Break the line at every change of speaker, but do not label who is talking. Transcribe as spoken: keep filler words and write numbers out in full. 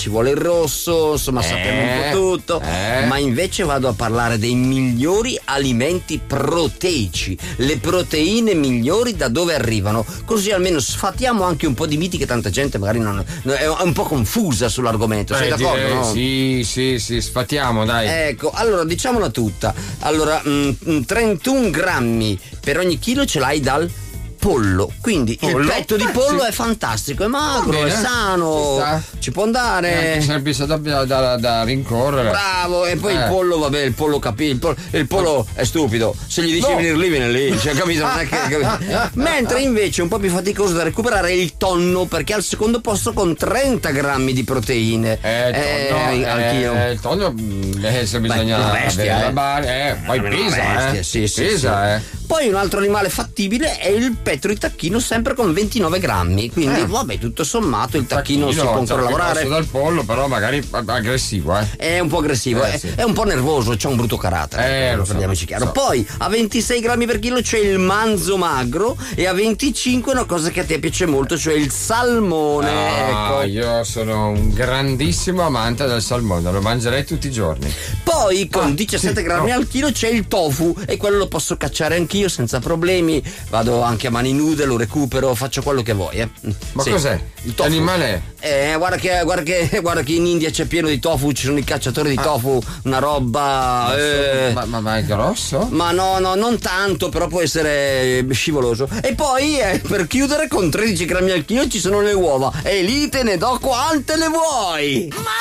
ci vuole il rosso, insomma
Eh,
sappiamo un po' tutto,
eh.
ma invece vado a parlare dei migliori alimenti proteici, le proteine migliori da dove arrivano, così almeno sfatiamo anche un po' di miti che tanta gente magari non è un po' confusa sull'argomento. Sei
Eh,
d'accordo?
direi,
No?
Sì, sì, sì, sfatiamo, dai.
Ecco, allora diciamola tutta. Allora, mh, trentuno grammi per ogni chilo ce l'hai dal pollo, quindi
Pollo?
il petto di
Beh,
pollo
sì.
è fantastico, è magro,
Va bene,
è sano,
ci sta.
ci può andare.
Eh, sarebbe stato da, da, da rincorrere.
Bravo, e poi
Eh.
il pollo, vabbè, il pollo capì, il pollo, il pollo è stupido, se gli dici
No.
venire lì, viene lì, cioè, capito? Non è che, capito? Mentre invece è un po' più faticoso da recuperare è il tonno, perché è al secondo posto con trenta grammi di proteine.
Eh, il tonno,
Eh, al chilo.
eh, il tonno, mm, eh, se bisogna
una bestia,
avere
eh.
la bar- eh, poi
Una
pesa,
bestia,
eh.
sì, sì,
pesa,
sì.
eh.
Poi un altro animale fattibile è il petro di tacchino, sempre con ventinove grammi, quindi
Eh.
vabbè, tutto sommato il tacchino, si può
cioè,
ancora
più
lavorare.
grosso dal pollo, però magari aggressivo, eh.
È un po' aggressivo,
Eh,
è,
sì.
è un po' nervoso, c'ha un brutto carattere.
Eh, lo so,
parliamoci
lo
chiaro.
so.
Poi a ventisei grammi per chilo c'è il manzo magro e a venticinque una cosa che a te piace molto, cioè il salmone.
Ah,
ecco.
io sono un grandissimo amante del salmone, lo mangerei tutti i giorni.
Poi con
Ah,
diciassette
sì,
grammi
no.
al chilo c'è il tofu e quello lo posso cacciare anch'io senza problemi. Vado anche a mani nude, lo recupero, faccio quello che vuoi. Eh.
Ma
Sì,
cos'è?
Il tofu.
Che animale è?
Eh, guarda che, guarda che guarda che in India c'è pieno di tofu, ci sono i cacciatori di tofu, una roba. eh,
Ma, ma, ma è grosso?
Ma no, no, non tanto, però può essere scivoloso. E poi, eh, per chiudere, con tredici grammi al chilo ci sono le uova. E lì te ne do quante le vuoi!